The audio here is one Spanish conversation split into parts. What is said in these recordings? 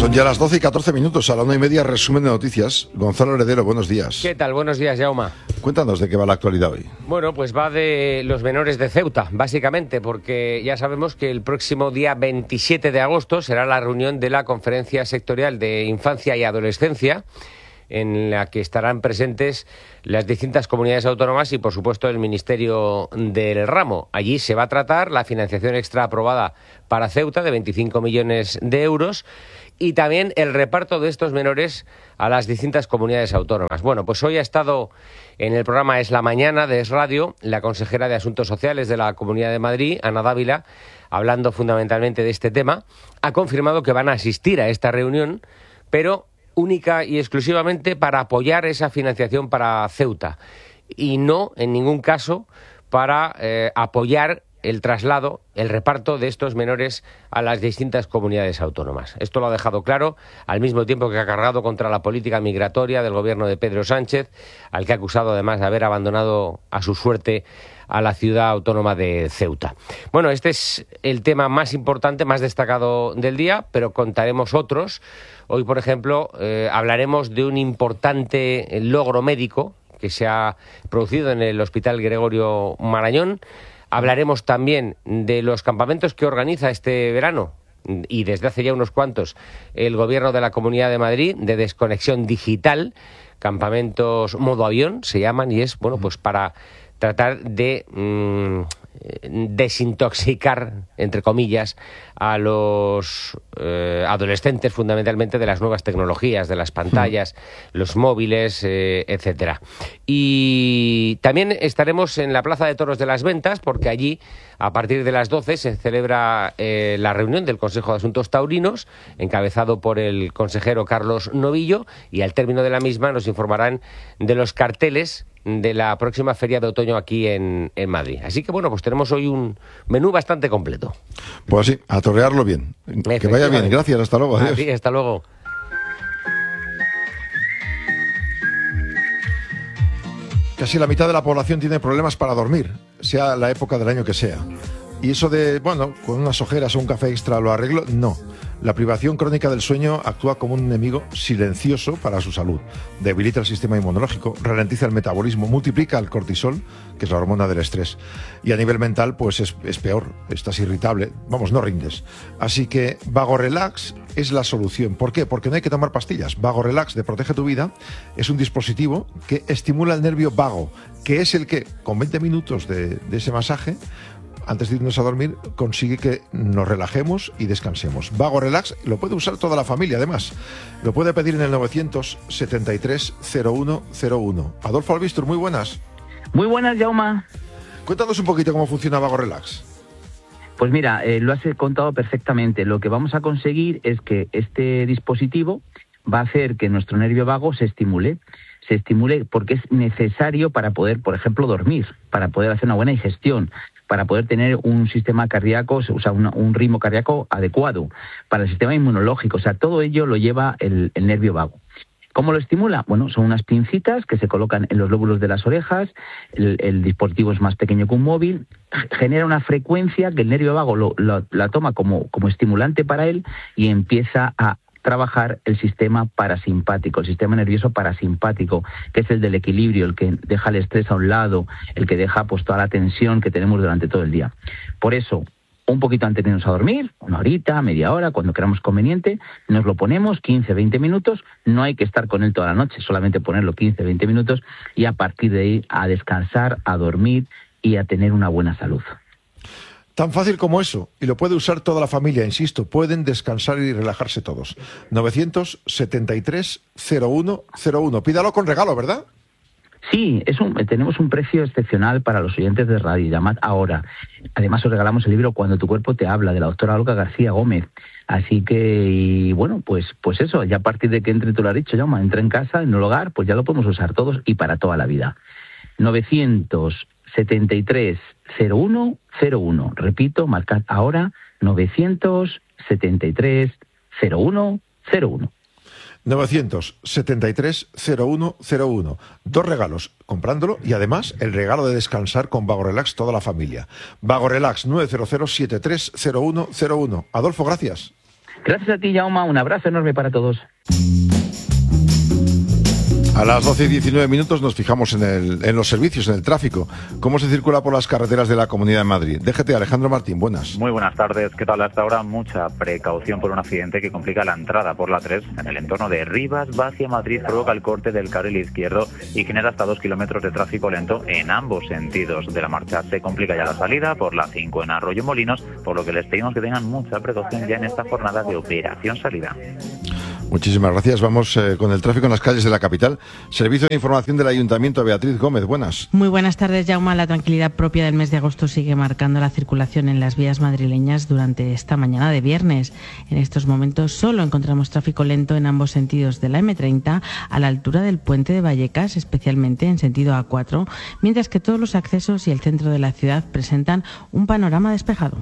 Son ya las 12 y 14 minutos, a la 1:30, resumen de noticias. Gonzalo Heredero, buenos días. ¿Qué tal? Buenos días, Jaume. Cuéntanos de qué va la actualidad hoy. Bueno, pues va de los menores de Ceuta, básicamente, porque ya sabemos que el próximo día 27 de agosto será la reunión de la Conferencia Sectorial de Infancia y Adolescencia, en la que estarán presentes las distintas comunidades autónomas y, por supuesto, el Ministerio del Ramo. Allí se va a tratar la financiación extra aprobada para Ceuta de 25 millones de euros y también el reparto de estos menores a las distintas comunidades autónomas. Bueno, pues hoy ha estado en el programa Es la Mañana de Es Radio la consejera de Asuntos Sociales de la Comunidad de Madrid, Ana Dávila, hablando fundamentalmente de este tema. Ha confirmado que van a asistir a esta reunión, pero única y exclusivamente para apoyar esa financiación para Ceuta y no, en ningún caso, para apoyar el traslado, el reparto de estos menores a las distintas comunidades autónomas. Esto lo ha dejado claro, al mismo tiempo que ha cargado contra la política migratoria del gobierno de Pedro Sánchez, al que ha acusado además de haber abandonado a su suerte a la ciudad autónoma de Ceuta. Bueno, este es el tema más importante, más destacado del día, pero contaremos otros. Hoy, por ejemplo, hablaremos de un importante logro médico que se ha producido en el Hospital Gregorio Marañón. Hablaremos también de los campamentos que organiza este verano, y desde hace ya unos cuantos, el Gobierno de la Comunidad de Madrid, de desconexión digital, campamentos modo avión se llaman, y es, bueno, pues para tratar de desintoxicar, entre comillas, a los adolescentes fundamentalmente de las nuevas tecnologías, de las pantallas, los móviles, etcétera. Y también estaremos en la Plaza de Toros de las Ventas, porque allí, a partir de las 12, se celebra la reunión del Consejo de Asuntos Taurinos, encabezado por el consejero Carlos Novillo, y al término de la misma nos informarán de los carteles de la próxima Feria de Otoño aquí en Madrid. Así que, bueno, pues tenemos hoy un menú bastante completo. Pues sí, a torrearlo bien. Que vaya bien. Gracias, hasta luego. Adiós. Sí, hasta luego. Casi la mitad de la población tiene problemas para dormir, sea la época del año que sea. Y eso de, bueno, con unas ojeras o un café extra lo arreglo, no. La privación crónica del sueño actúa como un enemigo silencioso para su salud. Debilita el sistema inmunológico, ralentiza el metabolismo, multiplica el cortisol, que es la hormona del estrés. Y a nivel mental, pues es peor, estás irritable, vamos, no rindes. Así que Vago Relax es la solución. ¿Por qué? Porque no hay que tomar pastillas. Vago Relax de Protege tu Vida es un dispositivo que estimula el nervio vago, que es el que, con 20 minutos de ese masaje, antes de irnos a dormir, consigue que nos relajemos y descansemos. Vago Relax lo puede usar toda la familia, además. Lo puede pedir en el 973-0101. Adolfo Albistur, muy buenas. Muy buenas, Jaume. Cuéntanos un poquito cómo funciona Vago Relax. Pues mira, lo has contado perfectamente. Lo que vamos a conseguir es que este dispositivo va a hacer que nuestro nervio vago se estimule porque es necesario para poder, por ejemplo, dormir, para poder hacer una buena digestión, para poder tener un sistema cardíaco, o sea, un ritmo cardíaco adecuado, para el sistema inmunológico. O sea, todo ello lo lleva el nervio vago. ¿Cómo lo estimula? Bueno, son unas pincitas que se colocan en los lóbulos de las orejas, el dispositivo es más pequeño que un móvil, genera una frecuencia que el nervio vago la toma como estimulante para él y empieza a trabajar el sistema parasimpático, el sistema nervioso parasimpático, que es el del equilibrio, el que deja el estrés a un lado, el que deja pues toda la tensión que tenemos durante todo el día. Por eso, un poquito antes de irnos a dormir, una horita, media hora, cuando queramos conveniente, nos lo ponemos 15, 20 minutos, no hay que estar con él toda la noche, solamente ponerlo 15, 20 minutos y a partir de ahí a descansar, a dormir y a tener una buena salud. Tan fácil como eso, y lo puede usar toda la familia, insisto, pueden descansar y relajarse todos. 973-0101. Pídalo con regalo, ¿verdad? Sí, tenemos un precio excepcional para los oyentes de radio. Llamad ahora. Además, os regalamos el libro Cuando tu cuerpo te habla, de la doctora Olga García Gómez. Así que, y bueno, pues eso, ya a partir de que entre, tú lo has dicho, Jaume, entra en casa, en el hogar, pues ya lo podemos usar todos y para toda la vida. 973-0101. Repito, marcad ahora 973-0101. 973-0101. Dos regalos, comprándolo, y además el regalo de descansar con Vago Relax toda la familia. Vago Relax, 900-730101. Adolfo, gracias. Gracias a ti, Jaume, un abrazo enorme para todos. A las 12:19 nos fijamos en los servicios, en el tráfico. ¿Cómo se circula por las carreteras de la Comunidad de Madrid? DGT, Alejandro Martín, buenas. Muy buenas tardes. ¿Qué tal? Hasta ahora mucha precaución por un accidente que complica la entrada por la 3 en el entorno de Rivas, va hacia Madrid, provoca el corte del carril izquierdo y genera hasta 2 kilómetros de tráfico lento en ambos sentidos de la marcha. Se complica ya la salida por la 5 en Arroyo Molinos, por lo que les pedimos que tengan mucha precaución ya en esta jornada de operación salida. Muchísimas gracias. Vamos con el tráfico en las calles de la capital. Servicio de Información del Ayuntamiento, Beatriz Gómez, buenas. Muy buenas tardes, Jaume. La tranquilidad propia del mes de agosto sigue marcando la circulación en las vías madrileñas durante esta mañana de viernes. En estos momentos solo encontramos tráfico lento en ambos sentidos de la M30 a la altura del puente de Vallecas, especialmente en sentido A4, mientras que todos los accesos y el centro de la ciudad presentan un panorama despejado.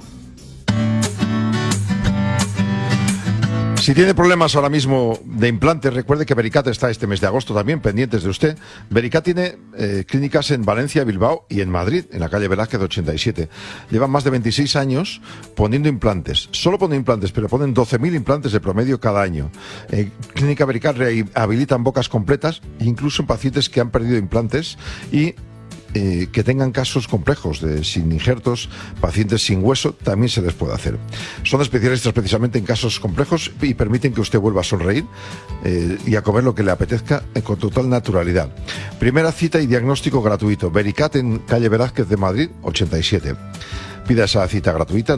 Si tiene problemas ahora mismo de implantes, recuerde que Vericat está este mes de agosto también, pendientes de usted. Vericat tiene clínicas en Valencia, Bilbao y en Madrid, en la calle Velázquez 87. Llevan más de 26 años poniendo implantes. Solo ponen implantes, pero ponen 12.000 implantes de promedio cada año. Clínica Vericat rehabilitan bocas completas, incluso en pacientes que han perdido implantes y que tengan casos complejos sin injertos, pacientes sin hueso, también se les puede hacer. Son especialistas precisamente en casos complejos y permiten que usted vuelva a sonreír y a comer lo que le apetezca con total naturalidad. Primera cita y diagnóstico gratuito. Vericat en calle Velázquez de Madrid 87. Pida esa cita gratuita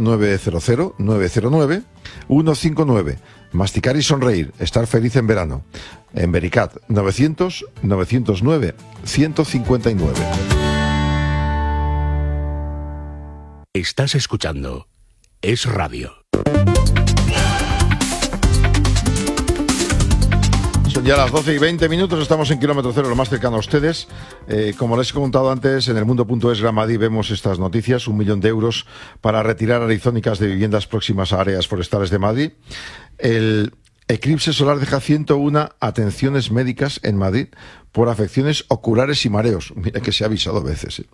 900-909-159. Masticar y sonreír, estar feliz en verano. En Vericat 900-909-159. Estás escuchando Es Radio. Son ya las 12:20, estamos en kilómetro cero, lo más cercano a ustedes. Como les he comentado antes, en elmundo.es Gran Madrid vemos estas noticias: 1 millón de euros para retirar arizónicas de viviendas próximas a áreas forestales de Madrid. El eclipse solar deja 101 atenciones médicas en Madrid por afecciones oculares y mareos. Mira que se ha avisado a veces,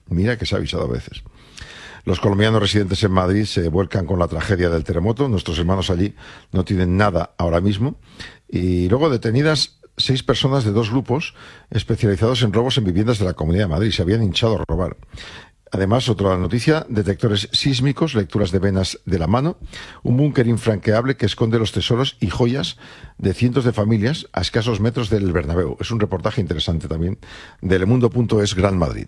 Los colombianos residentes en Madrid se vuelcan con la tragedia del terremoto. Nuestros hermanos allí no tienen nada ahora mismo. Y luego detenidas 6 personas de 2 grupos especializados en robos en viviendas de la Comunidad de Madrid. Se habían hinchado a robar. Además, otra noticia: detectores sísmicos, lecturas de venas de la mano, un búnker infranqueable que esconde los tesoros y joyas de cientos de familias a escasos metros del Bernabéu. Es un reportaje interesante también de elmundo.es Gran Madrid.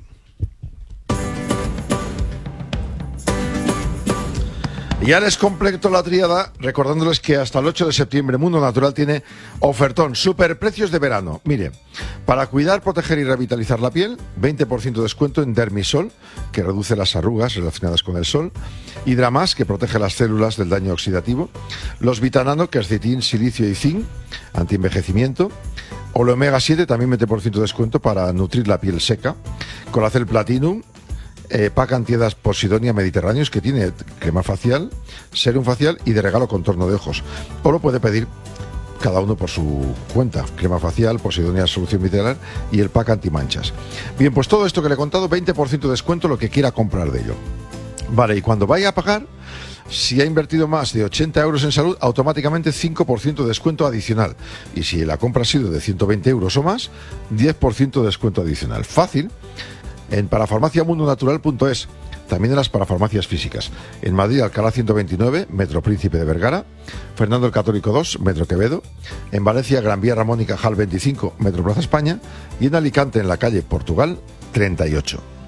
Ya les completo la tríada recordándoles que hasta el 8 de septiembre Mundo Natural tiene ofertón, superprecios de verano. Mire, para cuidar, proteger y revitalizar la piel, 20% de descuento en Dermisol, que reduce las arrugas relacionadas con el sol, Hidramas, que protege las células del daño oxidativo, los Vitanano, quercetín, silicio y zinc, antienvejecimiento, Omega 7, también 20% de descuento para nutrir la piel seca, Colacel Platinum, Pack Antiedas Posidonia Mediterráneos, que tiene crema facial, serum facial y de regalo contorno de ojos. O lo puede pedir cada uno por su cuenta: crema facial, Posidonia Solución Micelar y el pack antimanchas. Bien, pues todo esto que le he contado, 20% de descuento, lo que quiera comprar de ello. Vale, y cuando vaya a pagar, si ha invertido más de 80 euros en salud, automáticamente 5% de descuento adicional. Y si la compra ha sido de 120 euros o más, 10% de descuento adicional. Fácil. En parafarmaciamundonatural.es, también en las parafarmacias físicas. En Madrid, Alcalá 129, Metro Príncipe de Vergara, Fernando el Católico 2, Metro Quevedo, en Valencia, Gran Vía Ramón y Cajal 25, Metro Plaza España, y en Alicante, en la calle Portugal 38.